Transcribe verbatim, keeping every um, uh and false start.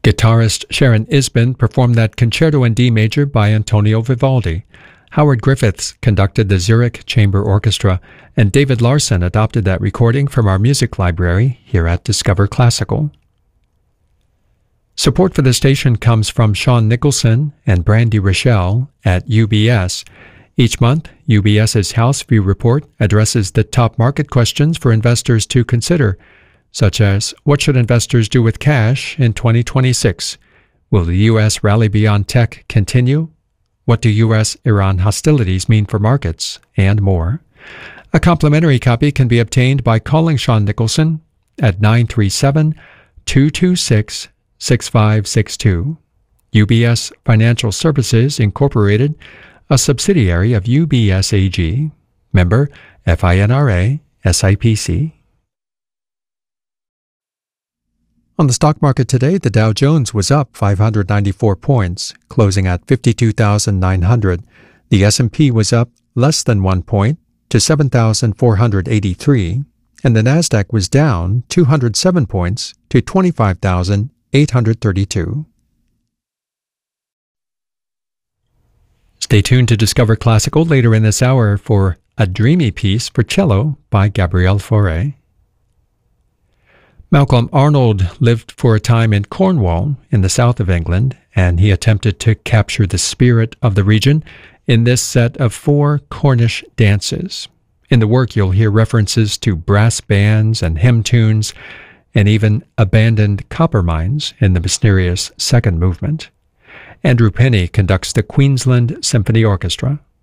Guitarist Sharon Isbin performed that Concerto in D major by Antonio Vivaldi. Howard Griffiths conducted the Zurich Chamber Orchestra, and David Larson adopted that recording from our music library here at Discover Classical. Support for the station comes from Sean Nicholson and Brandy Rochelle at U B S. Each month, UBS's House View Report addresses the top market questions for investors to consider, such as what should investors do with cash in twenty twenty-six? Will the U S rally beyond tech continue? What do U S Iran hostilities mean for markets? And more. A complimentary copy can be obtained by calling Sean Nicholson at nine three seven, two two six, six five six two. U B S Financial Services, Incorporated, a subsidiary of U B S A G. Member FINRA, S I P C. On the stock market today, the Dow Jones was up five hundred ninety-four points, closing at fifty-two thousand nine hundred. The S and P was up less than one point to seven thousand four hundred eighty-three, and the Nasdaq was down two hundred seven points to twenty-five thousand eight hundred thirty-two. Stay tuned to Discover Classical later in this hour for A Dreamy Piece for Cello by Gabriel Fauré. Malcolm Arnold lived for a time in Cornwall in the south of England, and he attempted to capture the spirit of the region in this set of four Cornish dances. In the work, you'll hear references to brass bands and hymn tunes, and even abandoned copper mines in the mysterious second movement. Andrew Penny conducts the Queensland Symphony Orchestra.